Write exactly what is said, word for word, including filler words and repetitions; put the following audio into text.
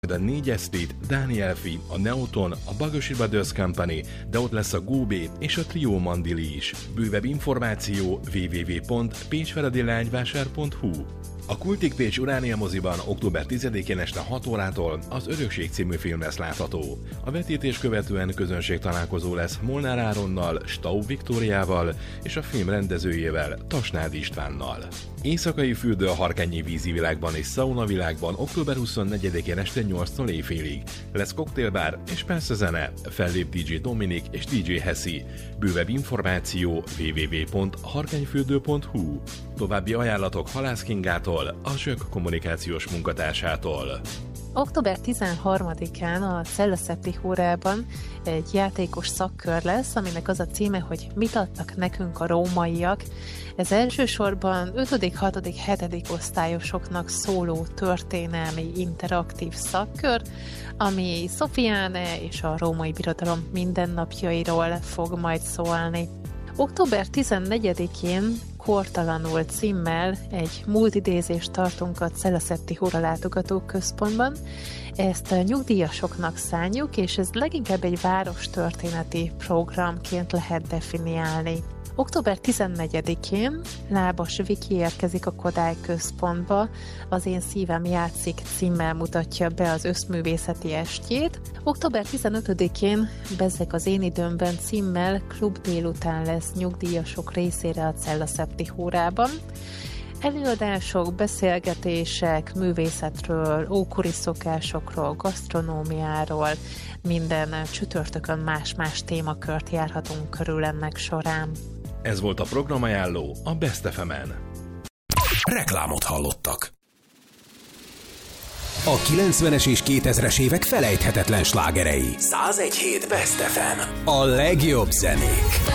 a négy Street, Daniel Fi, a Neoton, a Bagosi Brothers Company, de ott lesz a Góbé és a Trio Mandili is. Bővebb információ double-u double-u double-u pont pécsferedileányvásár pont hu. A Kultik Pécs Uránia moziban október tizedikén este hat órától az Örökség című film lesz látható. A vetítés követően közönség találkozó lesz Molnár Áronnal, Staub Viktóriával és a film rendezőjével, Tasnád Istvánnal. Éjszakai fürdő a Harkányi vízi világban és szauna világban október huszonnegyedikén este nyolctól éjfélig. Lesz koktélbár és persze zene, fellép dé dzsé Dominik és dé dzsé Hessi. Bővebb információ double-u double-u double-u pont harkányfürdő pont hu. További ajánlatok Halász Kingától, a Zsök kommunikációs munkatársától. október tizenharmadikán a Cellaszepti Hórában egy játékos szakkör lesz, aminek az a címe, hogy mit adtak nekünk a rómaiak. Ez elsősorban ötödik, hatodik, hetedik osztályosoknak szóló történelmi interaktív szakkör, ami Szofiáne és a római birodalom mindennapjairól fog majd szólni. október tizennegyedikén Kortalanul címmel egy multidézést tartunk a Cellaszepti Hóra látogatóközpontban. Ezt a nyugdíjasoknak szánjuk, és ez leginkább egy várostörténeti programként lehet definiálni. október tizennegyedikén Lábas Viki érkezik a Kodály központba, Az én szívem játszik címmel mutatja be az összművészeti estjét. október tizenötödikén Bezzeg az én időmben címmel klub délután lesz nyugdíjasok részére a Cellaszepti Hórában. Előadások, beszélgetések, művészetről, ókori szokásokról, gasztronómiáról, minden csütörtökön más-más témakört járhatunk körül ennek során. Ez volt a programajánló a Best ef emen. Reklámot hallottak. A kilencvenes és kétezres évek felejthetetlen slágerei. száz egy hét Best ef em. A legjobb zenék.